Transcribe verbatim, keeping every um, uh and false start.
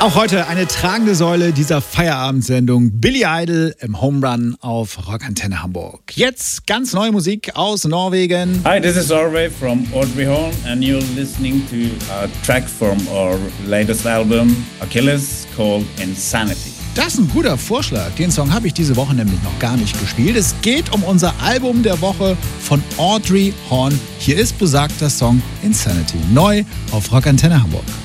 Auch heute eine tragende Säule dieser Feierabendsendung. Billy Idol im Home Run auf Rockantenne Hamburg. Jetzt ganz neue Musik aus Norwegen. Hi, this is Orve from Audrey Horn and you're listening to a track from our latest album, Achilles, called Insanity. Das ist ein guter Vorschlag. Den Song habe ich diese Woche nämlich noch gar nicht gespielt. Es geht um unser Album der Woche von Audrey Horn. Hier ist besagter Song Insanity. Neu auf Rockantenne Hamburg.